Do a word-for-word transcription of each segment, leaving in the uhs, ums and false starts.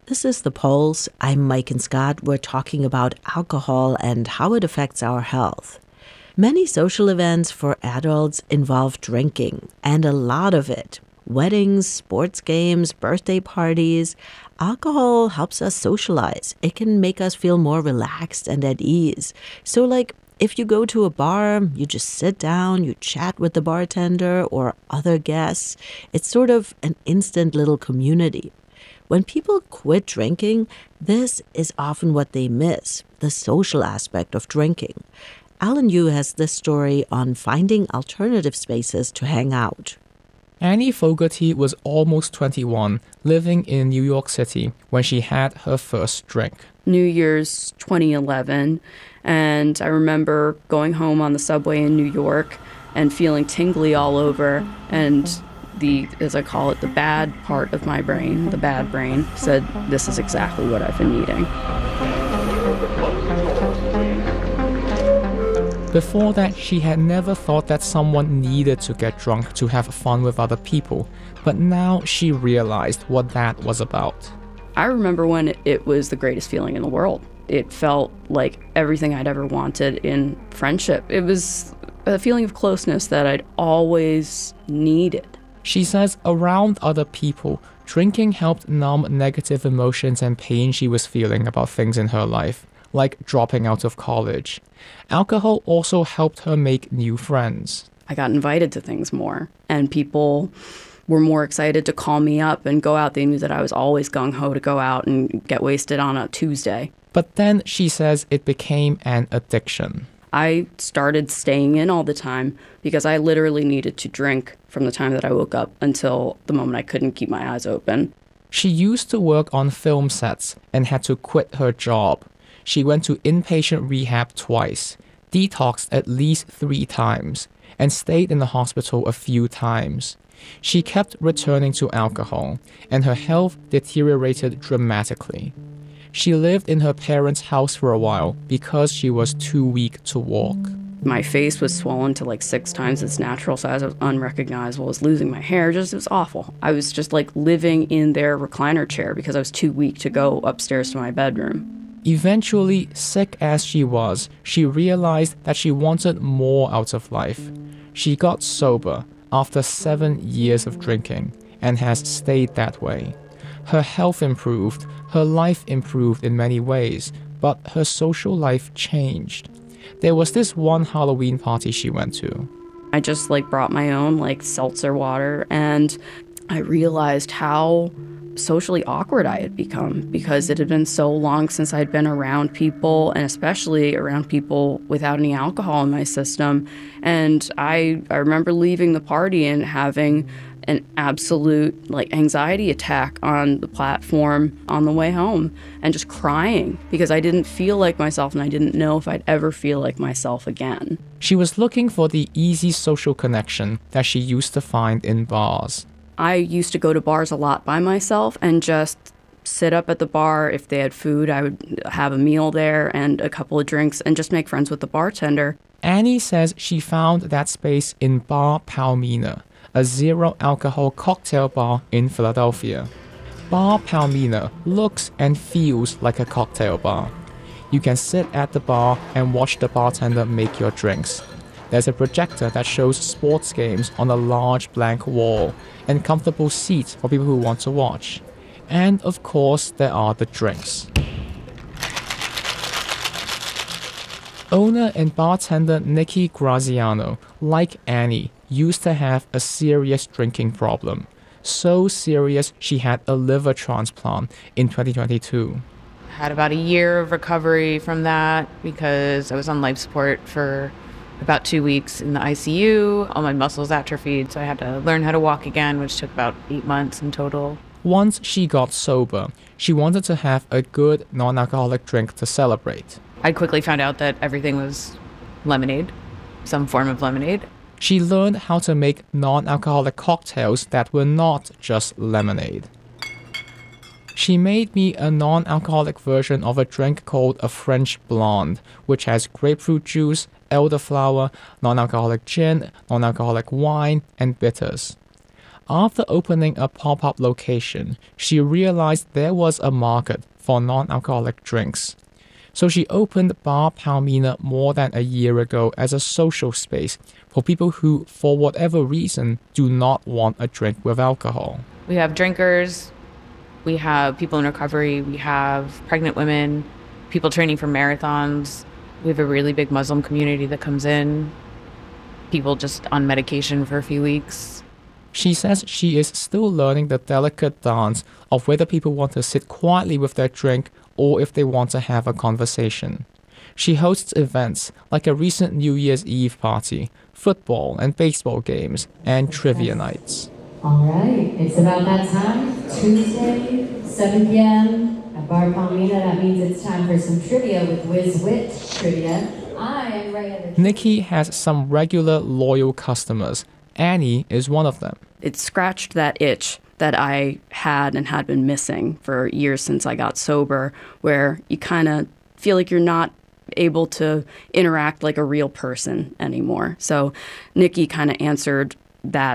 This is The Pulse. I'm Mike and Scott. We're talking about alcohol and how it affects our health. Many social events for adults involve drinking, and a lot of it. Weddings, sports games, birthday parties. Alcohol helps us socialize. It can make us feel more relaxed and at ease. So, like, if you go to a bar, you just sit down, you chat with the bartender or other guests. It's sort of an instant little community. When people quit drinking, this is often what they miss, the social aspect of drinking. Alan Yu has this story on finding alternative spaces to hang out. Annie Fogarty was almost twenty-one, living in New York City when she had her first drink. New Year's twenty eleven, and I remember going home on the subway in New York and feeling tingly all over, and the, as I call it, the bad part of my brain, the bad brain, said, this is exactly what I've been needing. Before that, she had never thought that someone needed to get drunk to have fun with other people, but now she realized what that was about. I remember when it was the greatest feeling in the world. It felt like everything I'd ever wanted in friendship. It was a feeling of closeness that I'd always needed. She says around other people, drinking helped numb negative emotions and pain she was feeling about things in her life, like dropping out of college. Alcohol also helped her make new friends. I got invited to things more, and people were more excited to call me up and go out. They knew that I was always gung-ho to go out and get wasted on a Tuesday. But then she says it became an addiction. I started staying in all the time because I literally needed to drink from the time that I woke up until the moment I couldn't keep my eyes open. She used to work on film sets and had to quit her job. She went to inpatient rehab twice, detoxed at least three times, and stayed in the hospital a few times. She kept returning to alcohol, and her health deteriorated dramatically. She lived in her parents' house for a while because she was too weak to walk. My face was swollen to like six times its natural size. I was unrecognizable. I was losing my hair. Just, it was awful. I was just like living in their recliner chair because I was too weak to go upstairs to my bedroom. Eventually, sick as she was, she realized that she wanted more out of life. She got sober after seven years of drinking and has stayed that way. Her health improved, her life improved in many ways, but her social life changed. There was this one Halloween party she went to. I just like brought my own like seltzer water, and I realized how socially awkward I had become because it had been so long since I'd been around people, and especially around people without any alcohol in my system. And I I remember leaving the party and having an absolute like anxiety attack on the platform on the way home and just crying because I didn't feel like myself and I didn't know if I'd ever feel like myself again. She was looking for the easy social connection that she used to find in bars. I used to go to bars a lot by myself and just sit up at the bar. If they had food, I would have a meal there and a couple of drinks and just make friends with the bartender. Annie says she found that space in Bar Palmina, a zero-alcohol cocktail bar in Philadelphia. Bar Palmina looks and feels like a cocktail bar. You can sit at the bar and watch the bartender make your drinks. There's a projector that shows sports games on a large blank wall and comfortable seats for people who want to watch. And of course, there are the drinks. Owner and bartender Nikki Graziano, like Annie, used to have a serious drinking problem. So serious she had a liver transplant in twenty twenty-two. I had about a year of recovery from that because I was on life support for about two weeks in the I C U. All my muscles atrophied, so I had to learn how to walk again, which took about eight months in total. Once she got sober, she wanted to have a good non-alcoholic drink to celebrate. I quickly found out that everything was lemonade, some form of lemonade. She learned how to make non-alcoholic cocktails that were not just lemonade. She made me a non-alcoholic version of a drink called a French Blonde, which has grapefruit juice, elderflower, non-alcoholic gin, non-alcoholic wine, and bitters. After opening a pop-up location, she realized there was a market for non-alcoholic drinks. So she opened Bar Palmina more than a year ago as a social space for people who, for whatever reason, do not want a drink with alcohol. We have drinkers, we have people in recovery, we have pregnant women, people training for marathons. We have a really big Muslim community that comes in, people just on medication for a few weeks. She says she is still learning the delicate dance of whether people want to sit quietly with their drink or if they want to have a conversation. She hosts events like a recent New Year's Eve party, football and baseball games, and trivia nights. All right, it's about that time. Tuesday, seven p.m. at Bar Palmina. That means it's time for some trivia with Wiz Wit Trivia. I am Raya. Nikki has some regular loyal customers. Annie is one of them. It scratched that itch that I had and had been missing for years since I got sober, where you kind of feel like you're not able to interact like a real person anymore. So Nikki kind of answered that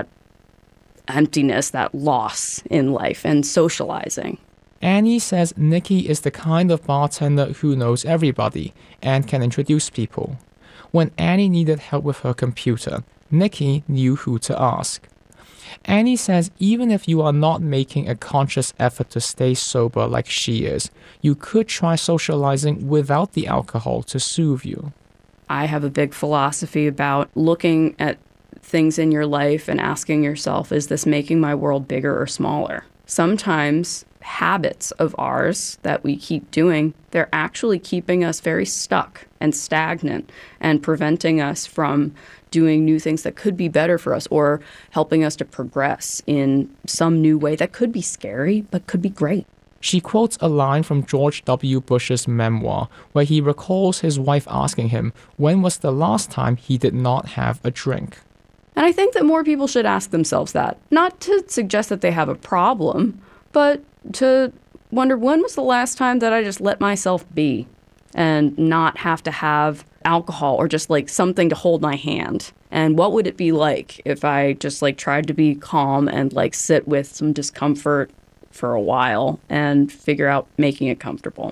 emptiness, that loss in life and socializing. Annie says Nikki is the kind of bartender who knows everybody and can introduce people. When Annie needed help with her computer, Nikki knew who to ask. Annie says even if you are not making a conscious effort to stay sober like she is, you could try socializing without the alcohol to soothe you. I have a big philosophy about looking at things in your life and asking yourself, is this making my world bigger or smaller? Sometimes habits of ours that we keep doing, they're actually keeping us very stuck and stagnant and preventing us from doing new things that could be better for us or helping us to progress in some new way that could be scary but could be great. She quotes a line from George W. Bush's memoir where he recalls his wife asking him when was the last time he did not have a drink. And I think that more people should ask themselves that, not to suggest that they have a problem, but to wonder when was the last time that I just let myself be and not have to have alcohol or just like something to hold my hand. And what would it be like if I just like tried to be calm and like sit with some discomfort for a while and figure out making it comfortable.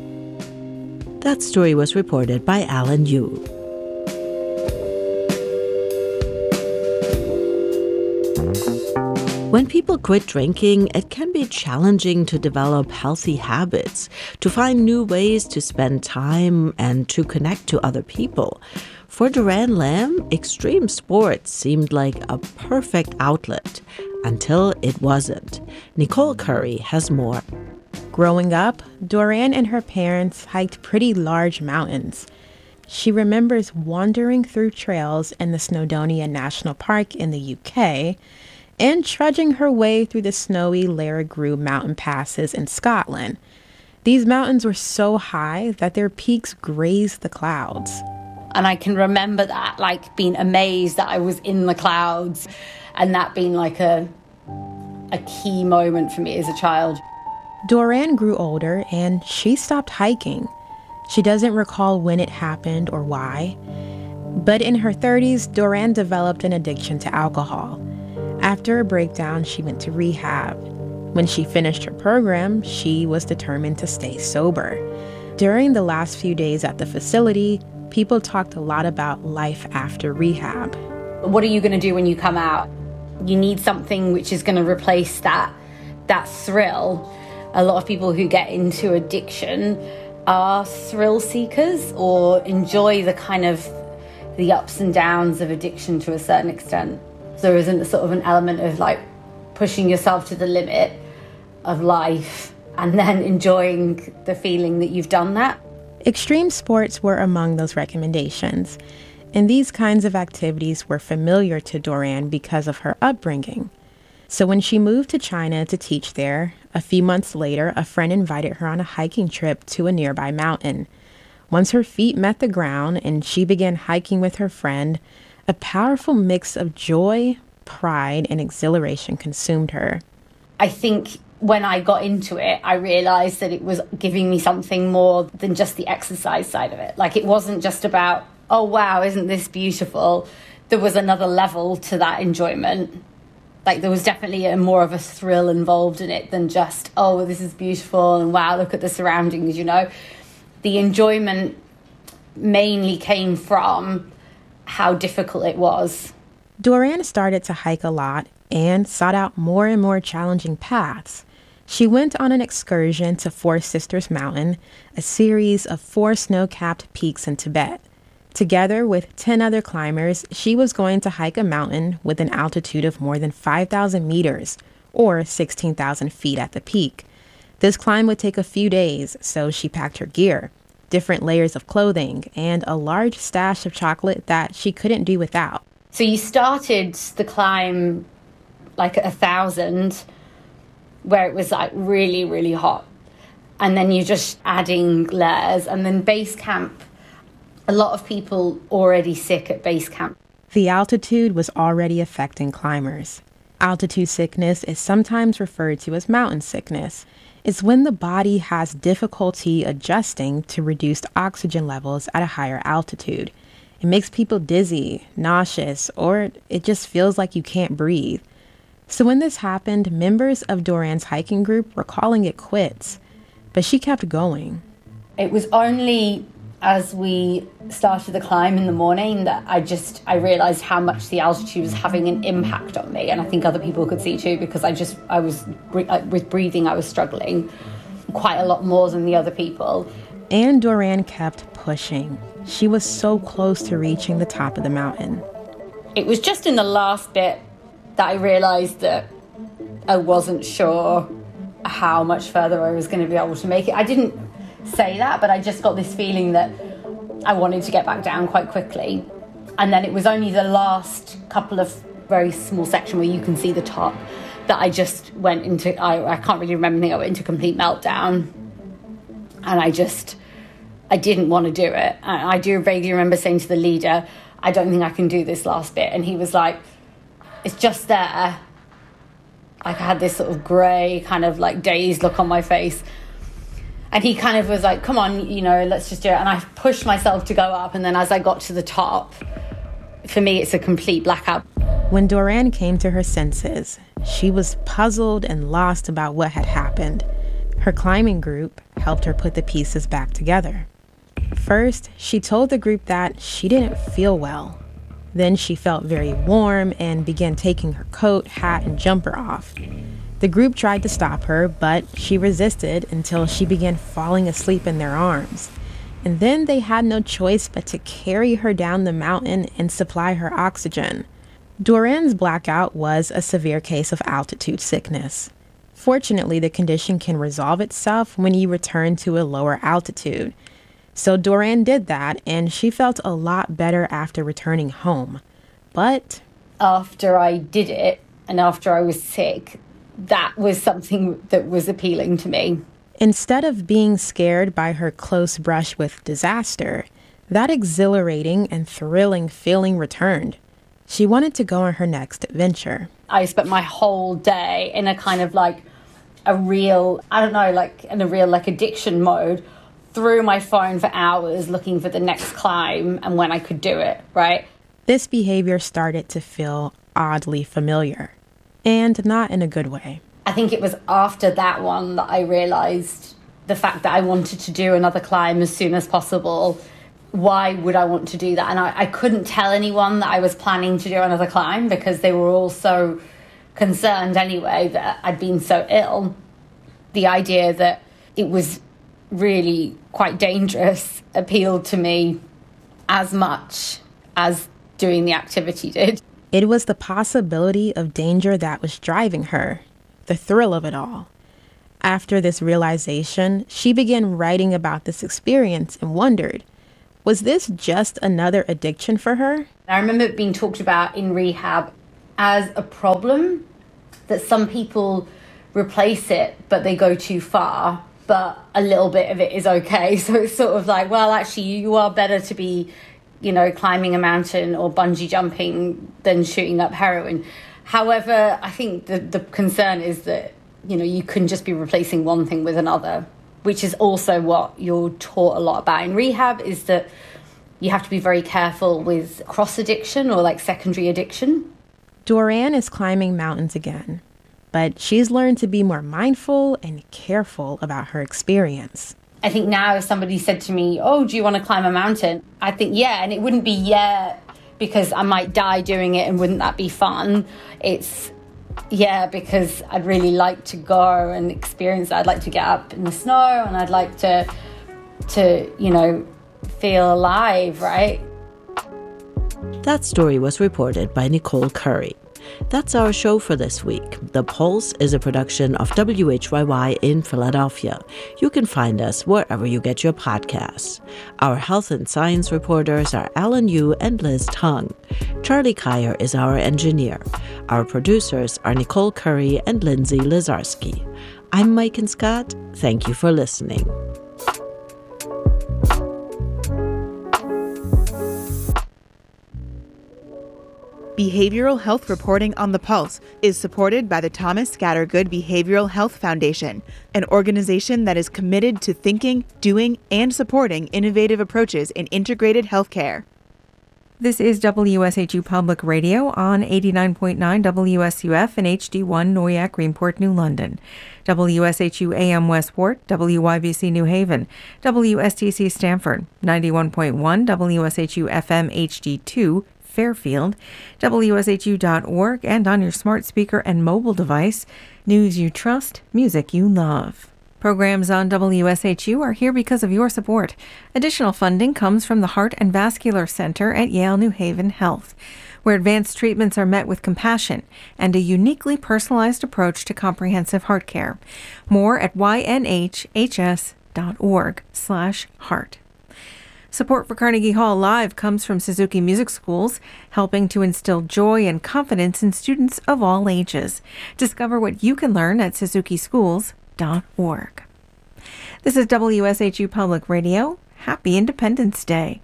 That story was reported by Alan Yu. When people quit drinking, it can be challenging to develop healthy habits, to find new ways to spend time and to connect to other people. For Duran Lam, extreme sports seemed like a perfect outlet until it wasn't. Nicole Curry has more. Growing up, Duran and her parents hiked pretty large mountains. She remembers wandering through trails in the Snowdonia National Park in the U K and trudging her way through the snowy Larrigrue mountain passes in Scotland. These mountains were so high that their peaks grazed the clouds. And I can remember that, like being amazed that I was in the clouds and that being like a, a key moment for me as a child. Duran grew older and she stopped hiking. She doesn't recall when it happened or why. But in her thirties, Duran developed an addiction to alcohol. After a breakdown, she went to rehab. When she finished her program, she was determined to stay sober. During the last few days at the facility, people talked a lot about life after rehab. What are you going to do when you come out? You need something which is going to replace that, that thrill. A lot of people who get into addiction are thrill seekers or enjoy the kind of the ups and downs of addiction to a certain extent. There isn't a sort of an element of like pushing yourself to the limit of life and then enjoying the feeling that you've done that. Extreme sports were among those recommendations, and these kinds of activities were familiar to Duran because of her upbringing. So when she moved to China to teach there, a few months later, a friend invited her on a hiking trip to a nearby mountain. Once her feet met the ground and she began hiking with her friend, a powerful mix of joy, pride, and exhilaration consumed her. I think when I got into it, I realized that it was giving me something more than just the exercise side of it. Like, it wasn't just about, oh, wow, isn't this beautiful? There was another level to that enjoyment Like there was definitely a more of a thrill involved in it than just, oh, this is beautiful and wow, look at the surroundings, you know. The enjoyment mainly came from how difficult it was. Dorian started to hike a lot and sought out more and more challenging paths. She went on an excursion to Four Sisters Mountain, a series of four snow-capped peaks in Tibet. Together with ten other climbers, she was going to hike a mountain with an altitude of more than five thousand meters, or sixteen thousand feet at the peak. This climb would take a few days, so she packed her gear, different layers of clothing, and a large stash of chocolate that she couldn't do without. So you started the climb like at a thousand, where it was like really, really hot. And then you're just adding layers. And then base camp, a lot of people already sick at base camp. The altitude was already affecting climbers. Altitude sickness is sometimes referred to as mountain sickness. It's when the body has difficulty adjusting to reduced oxygen levels at a higher altitude. It makes people dizzy, nauseous, or it just feels like you can't breathe. So when this happened, members of Dorian's hiking group were calling it quits, but she kept going. It was only as we started the climb in the morning that I just, I realized how much the altitude was having an impact on me. And I think other people could see too, because I just, I was, with breathing, I was struggling quite a lot more than the other people. And Dorian kept pushing. She was so close to reaching the top of the mountain. It was just in the last bit that I realized that I wasn't sure how much further I was going to be able to make it. I didn't say that, but I just got this feeling that I wanted to get back down quite quickly. And then it was only the last couple of very small section where you can see the top that I just went into, I, I can't really remember anything, I went into complete meltdown. And I just, I didn't want to do it. I, I do vaguely remember saying to the leader, I don't think I can do this last bit. And he was like, it's just there. Like I had this sort of grey kind of like dazed look on my face. And he kind of was like, come on, you know, let's just do it. And I pushed myself to go up. And then as I got to the top, for me, it's a complete blackout. When Dorian came to her senses, she was puzzled and lost about what had happened. Her climbing group helped her put the pieces back together. First, she told the group that she didn't feel well. Then she felt very warm and began taking her coat, hat, and jumper off. The group tried to stop her, but she resisted until she began falling asleep in their arms. And then they had no choice but to carry her down the mountain and supply her oxygen. Dorian's blackout was a severe case of altitude sickness. Fortunately, the condition can resolve itself when you return to a lower altitude. So Dorian did that, and she felt a lot better after returning home. But after I did it, and after I was sick, that was something that was appealing to me. Instead of being scared by her close brush with disaster, that exhilarating and thrilling feeling returned. She wanted to go on her next adventure. I spent my whole day in a kind of like a real, I don't know, like in a real like addiction mode, through my phone for hours looking for the next climb and when I could do it, right? This behavior started to feel oddly familiar, and not in a good way. I think it was after that one that I realized the fact that I wanted to do another climb as soon as possible. Why would I want to do that? And I, I couldn't tell anyone that I was planning to do another climb because they were all so concerned anyway that I'd been so ill. The idea that it was really quite dangerous appealed to me as much as doing the activity did. It was the possibility of danger that was driving her, the thrill of it all. After this realization, she began writing about this experience and wondered, was this just another addiction for her? I remember it being talked about in rehab as a problem, that some people replace it, but they go too far, but a little bit of it is okay. So it's sort of like, well, actually, you are better to be, you know, climbing a mountain or bungee jumping than shooting up heroin. However, I think the, the concern is that, you know, you can just be replacing one thing with another, which is also what you're taught a lot about in rehab, is that you have to be very careful with cross addiction or like secondary addiction. Dorian is climbing mountains again, but she's learned to be more mindful and careful about her experience. I think now if somebody said to me, oh, do you want to climb a mountain? I think, yeah, and it wouldn't be yeah because I might die doing it and wouldn't that be fun? It's yeah because I'd really like to go and experience that. I'd like to get up in the snow and I'd like to, to you know, feel alive, right? That story was reported by Nicole Curry. That's our show for this week. The Pulse is a production of W H Y Y in Philadelphia. You can find us wherever you get your podcasts. Our health and science reporters are Alan Yu and Liz Tung. Charlie Kyer is our engineer. Our producers are Nicole Curry and Lindsay Lazarski. I'm Mike and Scott. Thank you for listening. Behavioral health reporting on the Pulse is supported by the Thomas Scattergood Behavioral Health Foundation, an organization that is committed to thinking, doing, and supporting innovative approaches in integrated healthcare. This is W S H U Public Radio on eighty-nine point nine W S U F and H D one Noyak Greenport, New London, W S H U A M Westport, W Y B C New Haven, W S T C Stamford, ninety-one point one W S H U F M H D two Fairfield, W S H U dot org, and on your smart speaker and mobile device. News you trust, music you love. Programs on W S H U are here because of your support. Additional funding comes from the Heart and Vascular Center at Yale New Haven Health, where advanced treatments are met with compassion and a uniquely personalized approach to comprehensive heart care. More at Y N H H S dot org slash heart. Support for Carnegie Hall Live comes from Suzuki Music Schools, helping to instill joy and confidence in students of all ages. Discover what you can learn at suzuki schools dot org. This is W S H U Public Radio. Happy Independence Day.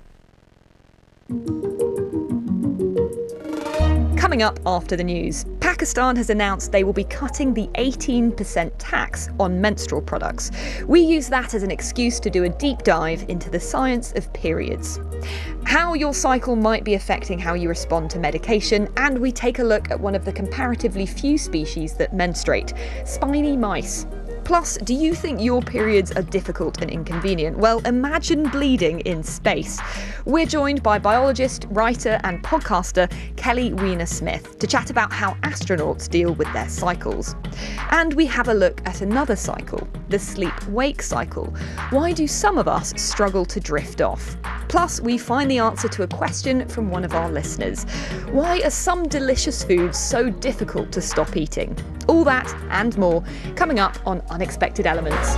Coming up after the news, Pakistan has announced they will be cutting the eighteen percent tax on menstrual products. We use that as an excuse to do a deep dive into the science of periods, how your cycle might be affecting how you respond to medication, and we take a look at one of the comparatively few species that menstruate, spiny mice. Plus, do you think your periods are difficult and inconvenient? Well, imagine bleeding in space. We're joined by biologist, writer and podcaster Kelly Weiner-Smith to chat about how astronauts deal with their cycles. And we have a look at another cycle, the sleep-wake cycle. Why do some of us struggle to drift off? Plus, we find the answer to a question from one of our listeners. Why are some delicious foods so difficult to stop eating? All that and more coming up on Unexpected Elements.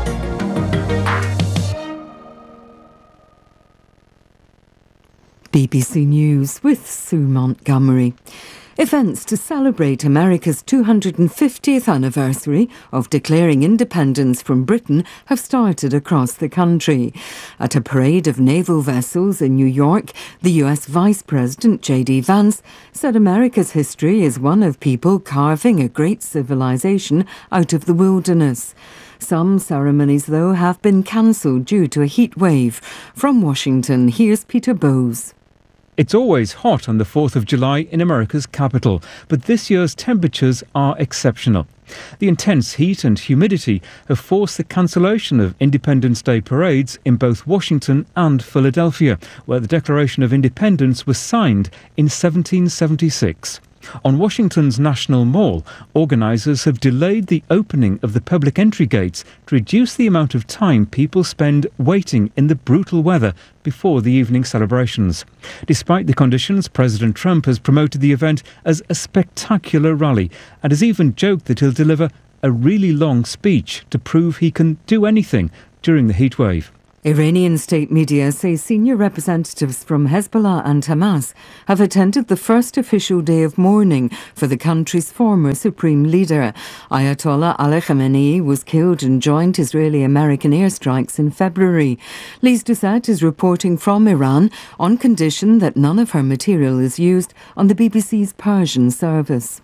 B B C News with Sue Montgomery. Events to celebrate America's two hundred fiftieth anniversary of declaring independence from Britain have started across the country. At a parade of naval vessels in New York, the U S Vice President J D Vance said America's history is one of people carving a great civilization out of the wilderness. Some ceremonies, though, have been cancelled due to a heat wave. From Washington, here's Peter Bowes. It's always hot on the fourth of July in America's capital, but this year's temperatures are exceptional. The intense heat and humidity have forced the cancellation of Independence Day parades in both Washington and Philadelphia, where the Declaration of Independence was signed in seventeen seventy-six. On Washington's National Mall, organisers have delayed the opening of the public entry gates to reduce the amount of time people spend waiting in the brutal weather before the evening celebrations. Despite the conditions, President Trump has promoted the event as a spectacular rally and has even joked that he'll deliver a really long speech to prove he can do anything during the heatwave. Iranian state media say senior representatives from Hezbollah and Hamas have attended the first official day of mourning for the country's former supreme leader. Ayatollah Ali Khamenei was killed and joined Israeli-American airstrikes in February. Lise Doucette is reporting from Iran on condition that none of her material is used on the B B C's Persian service.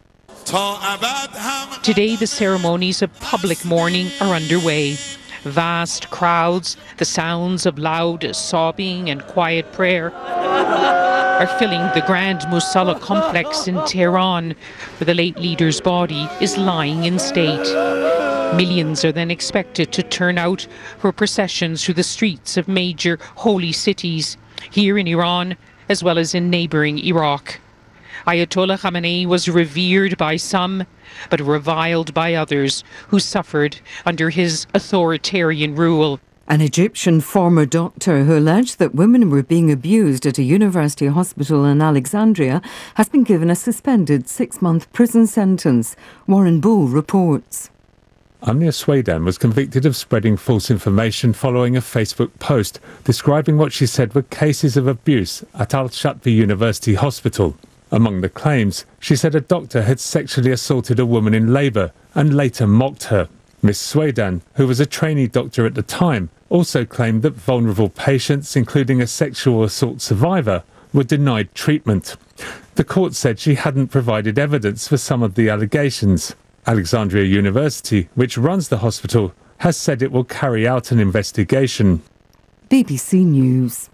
Today, the ceremonies of public mourning are underway. Vast crowds, the sounds of loud sobbing and quiet prayer. are filling the Grand Musalla complex in Tehran, where the late leader's body is lying in state. Millions are then expected to turn out for processions through the streets of major holy cities, here in Iran as well as in neighbouring Iraq. Ayatollah Khamenei was revered by some, but reviled by others who suffered under his authoritarian rule. An Egyptian former doctor who alleged that women were being abused at a university hospital in Alexandria has been given a suspended six-month prison sentence. Warren Bull reports. Amnia Swedan was convicted of spreading false information following a Facebook post describing what she said were cases of abuse at Al-Shatbi University Hospital. Among the claims, she said a doctor had sexually assaulted a woman in labour and later mocked her. Miss Swedan, who was a trainee doctor at the time, also claimed that vulnerable patients, including a sexual assault survivor, were denied treatment. The court said she hadn't provided evidence for some of the allegations. Alexandria University, which runs the hospital, has said it will carry out an investigation. B B C News.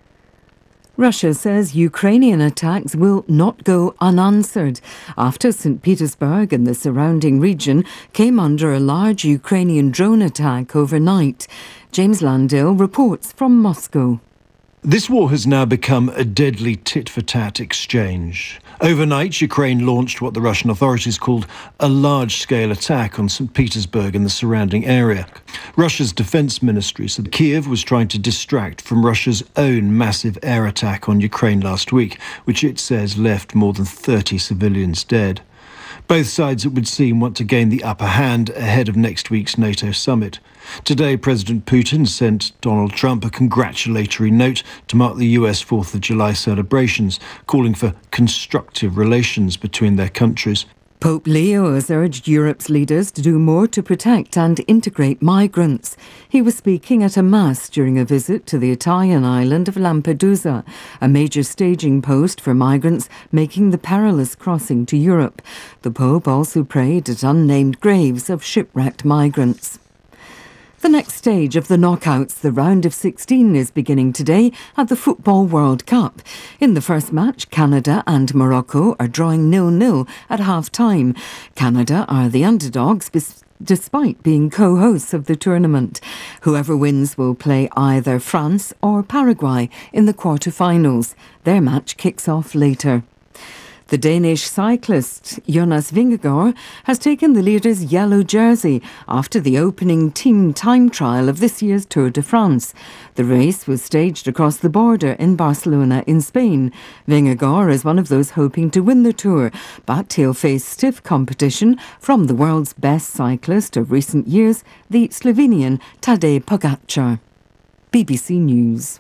Russia says Ukrainian attacks will not go unanswered after Saint Petersburg and the surrounding region came under a large Ukrainian drone attack overnight. James Landale reports from Moscow. This war has now become a deadly tit-for-tat exchange. Overnight, Ukraine launched what the Russian authorities called a large-scale attack on Saint Petersburg and the surrounding area. Russia's defense ministry said Kiev was trying to distract from Russia's own massive air attack on Ukraine last week, which it says left more than thirty civilians dead. Both sides, it would seem, want to gain the upper hand ahead of next week's NATO summit. Today, President Putin sent Donald Trump a congratulatory note to mark the U S fourth of July celebrations, calling for constructive relations between their countries. Pope Leo has urged Europe's leaders to do more to protect and integrate migrants. He was speaking at a mass during a visit to the Italian island of Lampedusa, a major staging post for migrants making the perilous crossing to Europe. The Pope also prayed at unnamed graves of shipwrecked migrants. The next stage of the knockouts, the round of sixteen, is beginning today at the Football World Cup. In the first match, Canada and Morocco are drawing nil nil at half-time. Canada are the underdogs, despite being co-hosts of the tournament. Whoever wins will play either France or Paraguay in the quarter-finals. Their match kicks off later. The Danish cyclist Jonas Vingegaard has taken the leader's yellow jersey after the opening team time trial of this year's Tour de France. The race was staged across the border in Barcelona in Spain. Vingegaard is one of those hoping to win the Tour, but he'll face stiff competition from the world's best cyclist of recent years, the Slovenian Tadej Pogačar. B B C News.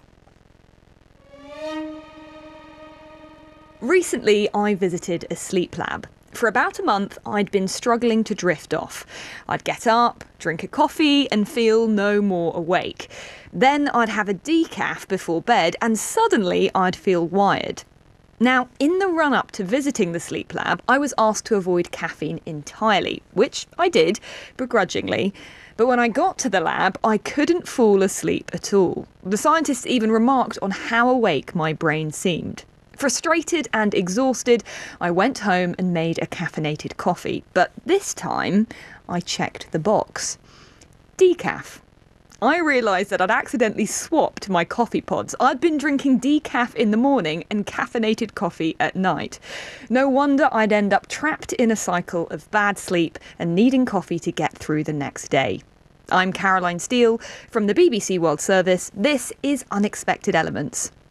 Recently, I visited a sleep lab. For about a month, I'd been struggling to drift off. I'd get up, drink a coffee, and feel no more awake. Then I'd have a decaf before bed, and suddenly I'd feel wired. Now, in the run-up to visiting the sleep lab, I was asked to avoid caffeine entirely, which I did, begrudgingly. But when I got to the lab, I couldn't fall asleep at all. The scientists even remarked on how awake my brain seemed. Frustrated and exhausted, I went home and made a caffeinated coffee, but this time I checked the box. Decaf. I realised that I'd accidentally swapped my coffee pods. I'd been drinking decaf in the morning and caffeinated coffee at night. No wonder I'd end up trapped in a cycle of bad sleep and needing coffee to get through the next day. I'm Caroline Steele from the B B C World Service. This is Unexpected Elements.